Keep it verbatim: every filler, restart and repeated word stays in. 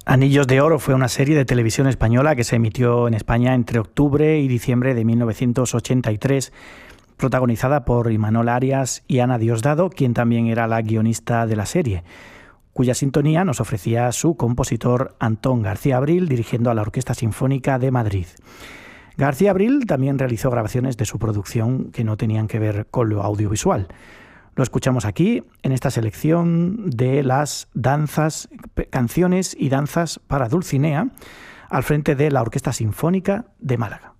Anillos de Oro fue una serie de televisión española que se emitió en España entre octubre y diciembre de mil novecientos ochenta y tres, protagonizada por Imanol Arias y Ana Diosdado, quien también era la guionista de la serie, cuya sintonía nos ofrecía su compositor Antón García Abril, dirigiendo a la Orquesta Sinfónica de Madrid. García Abril también realizó grabaciones de su producción que no tenían que ver con lo audiovisual. Lo escuchamos aquí, en esta selección de las danzas, canciones y danzas para Dulcinea, al frente de la Orquesta Sinfónica de Málaga.